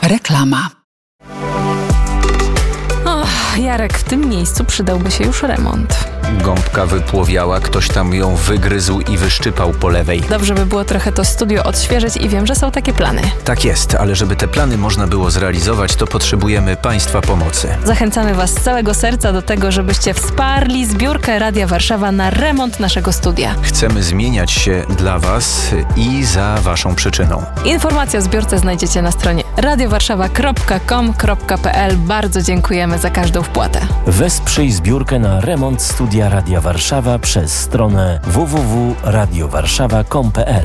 Reklama. Jarek, w tym miejscu przydałby się już remont. Gąbka wypłowiała, ktoś tam ją wygryzł i wyszczypał po lewej. Dobrze by było trochę to studio odświeżyć i wiem, że są takie plany. Tak jest, ale żeby te plany można było zrealizować, to potrzebujemy Państwa pomocy. Zachęcamy Was z całego serca do tego, żebyście wsparli zbiórkę Radia Warszawa na remont naszego studia. Chcemy zmieniać się dla Was i za Waszą przyczyną. Informacje o zbiórce znajdziecie na stronie radiowarszawa.com.pl. Bardzo dziękujemy za każdą wpłatę. Wesprzyj zbiórkę na remont studia Radia Warszawa przez stronę www.radiowarszawa.com.pl.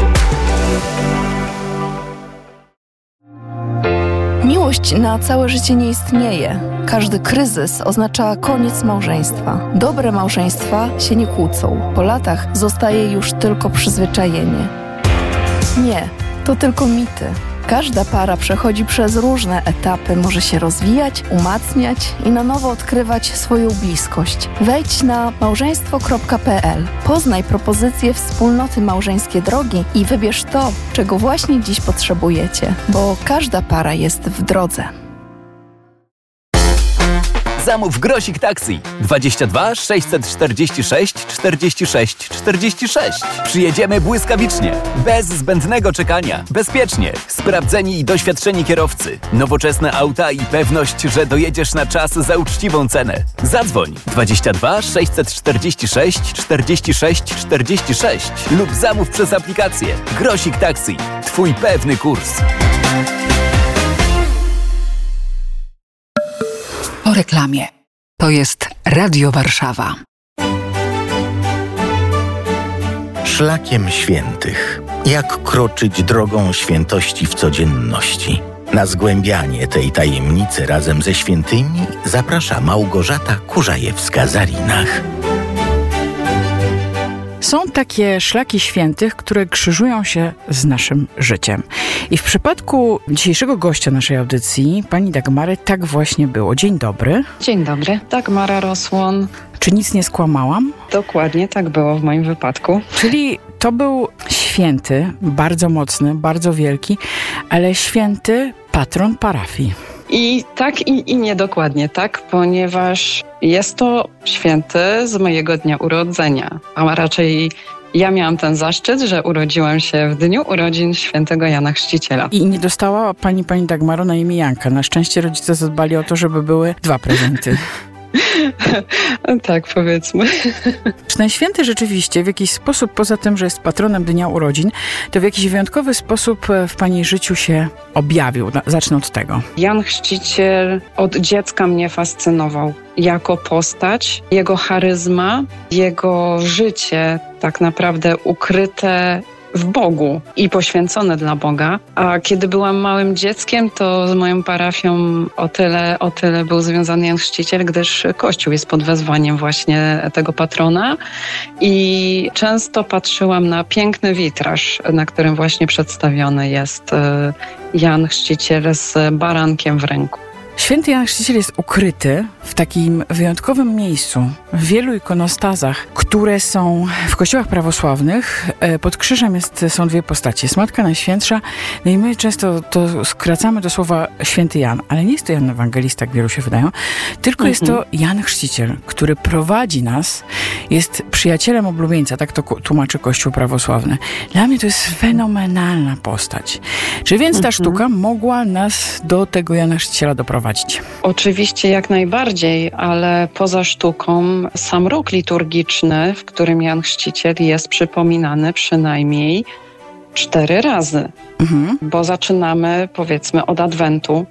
Miłość na całe życie nie istnieje. Każdy kryzys oznacza koniec małżeństwa. Dobre małżeństwa się nie kłócą. Po latach zostaje już tylko przyzwyczajenie. Nie, to tylko mity. Każda para przechodzi przez różne etapy, może się rozwijać, umacniać i na nowo odkrywać swoją bliskość. Wejdź na małżeństwo.pl, poznaj propozycje wspólnoty Małżeńskie Drogi i wybierz to, czego właśnie dziś potrzebujecie, bo każda para jest w drodze. Zamów Grosik Taxi 22 646 46 46. Przyjedziemy błyskawicznie, bez zbędnego czekania, bezpiecznie, sprawdzeni i doświadczeni kierowcy, nowoczesne auta i pewność, że dojedziesz na czas za uczciwą cenę. Zadzwoń 22 646 46 46 lub zamów przez aplikację Grosik Taxi. Twój pewny kurs. Po reklamie. To jest Radio Warszawa. Szlakiem świętych. Jak kroczyć drogą świętości w codzienności? Na zgłębianie tej tajemnicy razem ze świętymi zaprasza Małgorzata Kurzajewska-Zarinach. Są takie szlaki świętych, które krzyżują się z naszym życiem. I w przypadku dzisiejszego gościa naszej audycji, pani Dagmary, tak właśnie było. Dzień dobry. Dzień dobry. Dagmara Rosłon. Czy nic nie skłamałam? Dokładnie tak było w moim wypadku. Czyli to był święty, bardzo mocny, bardzo wielki, ale święty patron parafii. I tak i nie dokładnie tak, ponieważ jest to święty z mojego dnia urodzenia, a raczej ja miałam ten zaszczyt, że urodziłam się w dniu urodzin świętego Jana Chrzciciela. I nie dostała pani Dagmaro na imię Janka. Na szczęście rodzice zadbali o to, żeby były 2 prezenty. Tak, powiedzmy. Czy ten święty rzeczywiście w jakiś sposób, poza tym, że jest patronem dnia urodzin, to w jakiś wyjątkowy sposób w pani życiu się objawił? Zacznę od tego. Jan Chrzciciel od dziecka mnie fascynował. Jako postać, jego charyzma, jego życie tak naprawdę ukryte w Bogu i poświęcone dla Boga. A kiedy byłam małym dzieckiem, to z moją parafią o tyle był związany Jan Chrzciciel, gdyż Kościół jest pod wezwaniem właśnie tego patrona i często patrzyłam na piękny witraż, na którym właśnie przedstawiony jest Jan Chrzciciel z barankiem w ręku. Święty Jan Chrzciciel jest ukryty w takim wyjątkowym miejscu, w wielu ikonostazach, które są w kościołach prawosławnych. Pod krzyżem są 2 postacie. Jest Matka Najświętsza, no i my często to skracamy do słowa Święty Jan, ale nie jest to Jan Ewangelista, jak wielu się wydają, tylko jest to Jan Chrzciciel, który prowadzi nas, jest przyjacielem oblubieńca, tak to tłumaczy Kościół prawosławny. Dla mnie to jest fenomenalna postać. Czy więc ta sztuka mogła nas do tego Jana Chrzciciela doprowadzić? Oczywiście jak najbardziej, ale poza sztuką sam rok liturgiczny, w którym Jan Chrzciciel jest przypominany przynajmniej 4 razy. Bo zaczynamy, powiedzmy, od Adwentu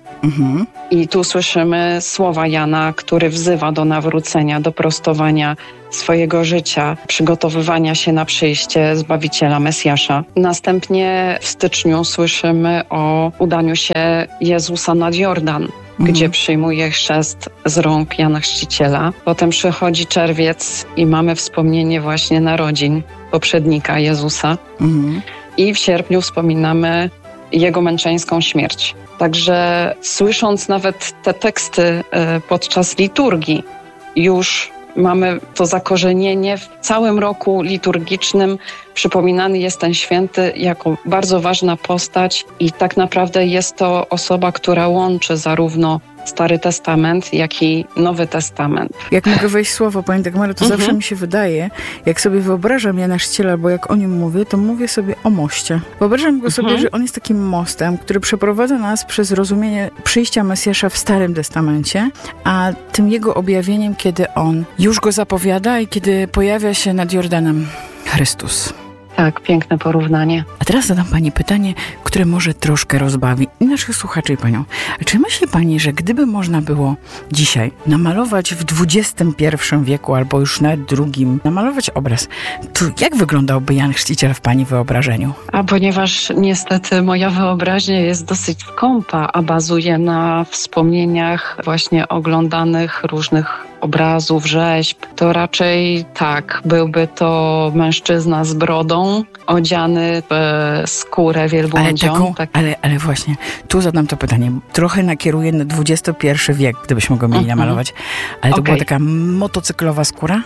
i tu słyszymy słowa Jana, który wzywa do nawrócenia, do prostowania swojego życia, przygotowywania się na przyjście Zbawiciela Mesjasza. Następnie w styczniu słyszymy o udaniu się Jezusa nad Jordan, gdzie przyjmuje chrzest z rąk Jana Chrzciciela. Potem przychodzi czerwiec i mamy wspomnienie właśnie narodzin poprzednika Jezusa. I w sierpniu wspominamy Jego męczeńską śmierć. Także słysząc nawet te teksty podczas liturgii, już mamy to zakorzenienie w całym roku liturgicznym. Przypominany jest ten święty jako bardzo ważna postać i tak naprawdę jest to osoba, która łączy zarówno Stary Testament, jak i Nowy Testament. Jak mogę wejść słowo, Pani Dagmaro, to zawsze mi się wydaje, jak sobie wyobrażam Jana Chrzciciela, bo jak o nim mówię, to mówię sobie o moście. Wyobrażam go sobie, że on jest takim mostem, który przeprowadza nas przez rozumienie przyjścia Mesjasza w Starym Testamencie, a tym jego objawieniem, kiedy on już go zapowiada i kiedy pojawia się nad Jordanem Chrystus. Tak, piękne porównanie. A teraz zadam Pani pytanie, które może troszkę rozbawi i naszych słuchaczy i Panią. Czy myśli Pani, że gdyby można było dzisiaj namalować w XXI wieku albo już nawet drugim, namalować obraz, to jak wyglądałby Jan Chrzciciel w Pani wyobrażeniu? A ponieważ niestety moja wyobraźnia jest dosyć skąpa, a bazuje na wspomnieniach właśnie oglądanych różnych obrazów, rzeźb, to raczej tak, byłby to mężczyzna z brodą, odziany w skórę wielbłądzią. Ale właśnie, tu zadam to pytanie. Trochę nakieruję na XXI wiek, gdybyśmy go mieli namalować. Ale to była taka motocyklowa skóra?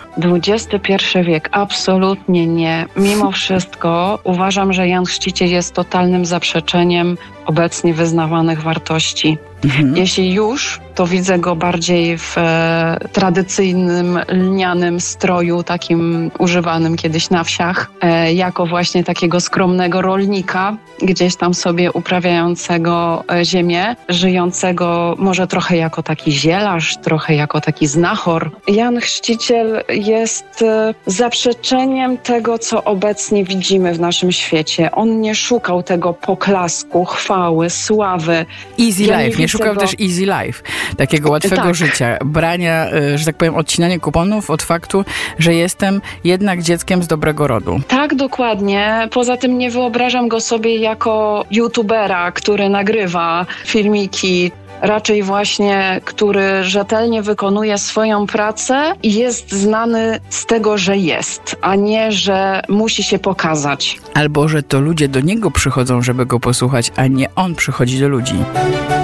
XXI wiek, absolutnie nie. Mimo wszystko uważam, że Jan Chrzciciel jest totalnym zaprzeczeniem obecnie wyznawanych wartości. Jeśli już, to widzę go bardziej w tradycyjnym lnianym stroju, takim używanym kiedyś na wsiach, jako właśnie takiego skromnego rolnika, gdzieś tam sobie uprawiającego ziemię, żyjącego może trochę jako taki zielarz, trochę jako taki znachor. Jan Chrzciciel jest zaprzeczeniem tego, co obecnie widzimy w naszym świecie. On nie szukał tego poklasku, chwały, sławy. Easy life, nie szukał też easy life, takiego łatwego życia, brania, że tak powiem, odcinania kuponów od faktu, że jestem jednak dzieckiem z dobrego rodu. Tak, dokładnie. Poza tym nie wyobrażam go sobie jako youtubera, który nagrywa filmiki, raczej właśnie, który rzetelnie wykonuje swoją pracę i jest znany z tego, że jest, a nie, że musi się pokazać. Albo, że to ludzie do niego przychodzą, żeby go posłuchać, a nie on przychodzi do ludzi.